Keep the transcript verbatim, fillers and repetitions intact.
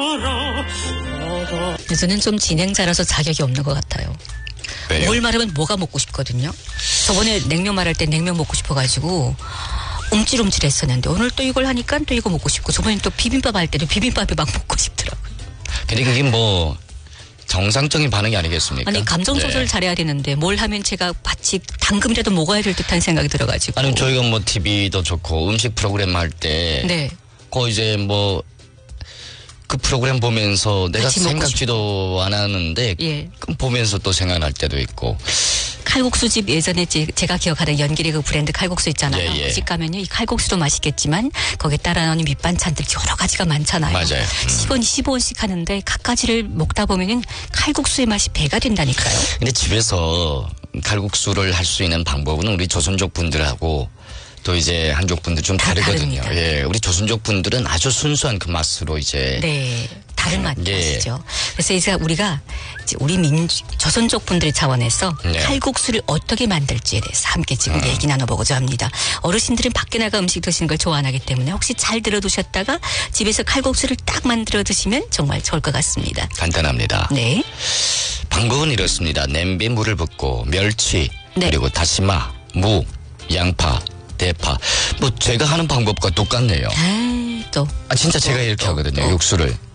저는 좀 진행자라서 자격이 없는 것 같아요. 왜요? 뭘 말하면 뭐가 먹고 싶거든요. 저번에 냉면 말할 때 냉면 먹고 싶어가지고 움찔움찔 했었는데 오늘 또 이걸 하니까 또 이거 먹고 싶고 저번에 또 비빔밥 할 때도 비빔밥이 막 먹고 싶더라고요. 근데 그게 뭐 정상적인 반응이 아니겠습니까? 아니 감정 조절을 네. 잘해야 되는데 뭘 하면 제가 마치 당금이라도 먹어야 될 듯한 생각이 들어가지고. 아니 저희가 뭐 티비도 좋고 음식 프로그램 할 때 네. 그 이제 뭐 그 프로그램 보면서 내가 같이 먹고 생각지도 않았는데 예. 그 보면서 또 생각날 때도 있고. 칼국수집 예전에 제- 제가 기억하는 연길이 그 브랜드 칼국수 있잖아요. 예, 예. 그 집 가면요 이 칼국수도 맛있겠지만 거기에 따라 나오는 밑반찬들 여러 가지가 많잖아요. 맞아요. 음. 십 원, 이십오 원씩 하는데 각가지를 먹다 보면은 칼국수의 맛이 배가 된다니까요. 근데 집에서 칼국수를 할 수 있는 방법은 우리 조선족 분들하고 또 이제 한족 분들 좀 다 다르거든요. 다릅니다. 예, 우리 조선족 분들은 아주 순수한 그 맛으로 이제 네. 다른 맛 예. 아시죠? 그래서 이제 우리가 이제 우리 민 조선족 분들의 차원에서 네. 칼국수를 어떻게 만들지에 대해서 함께 지금 음. 얘기 나눠보고자 합니다. 어르신들은 밖에 나가 음식 드시는 걸 좋아하기 때문에 혹시 잘 들어두셨다가 집에서 칼국수를 딱 만들어 드시면 정말 좋을 것 같습니다. 간단합니다. 네. 방법은 이렇습니다. 냄비에 물을 붓고 멸치 네. 그리고 다시마, 무, 양파, 대파. 뭐 제가 하는 방법과 똑같네요. 아, 또 아 진짜 제가 이렇게 하거든요. 또. 육수를